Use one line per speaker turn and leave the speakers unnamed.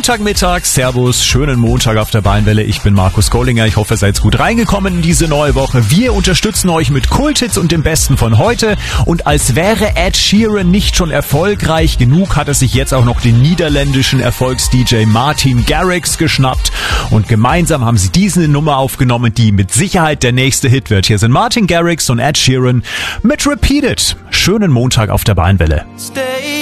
Montagmittag, Servus, schönen Montag auf der Beinwelle. Ich bin Markus Gollinger. Ich hoffe, ihr seid gut reingekommen in diese neue Woche. Wir unterstützen euch mit Kulthits und dem Besten von heute. Und als wäre Ed Sheeran nicht schon erfolgreich genug, hat er sich jetzt auch noch den niederländischen Erfolgs-DJ Martin Garrix geschnappt. Und gemeinsam haben sie diese Nummer aufgenommen, die mit Sicherheit der nächste Hit wird. Hier sind Martin Garrix und Ed Sheeran mit Repeat It. Schönen Montag auf der Beinwelle.